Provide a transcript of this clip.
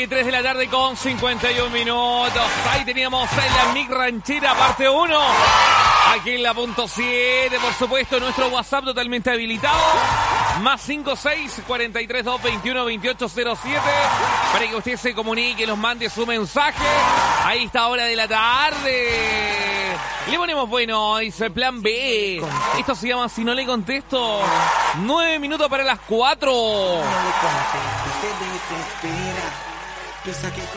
3 de la tarde con 51 minutos. Ahí teníamos la Mic Ranchera parte 1. Aquí en la punto 7, por supuesto, nuestro WhatsApp totalmente habilitado. Más 56 43 2 21 28 07. Para que usted se comunique, nos mande su mensaje. Ahí está, hora de la tarde. Le ponemos, bueno, dice plan B. Esto se llama Si no le contesto. 9 minutos para las 4. No le contesto, se desespera. Piensa que